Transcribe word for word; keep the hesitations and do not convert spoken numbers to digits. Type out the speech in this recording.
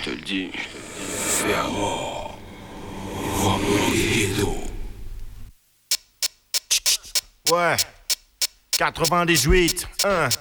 te le dis. Fermo. Rompido. Ouais. quatre-vingt-dix-huit, un.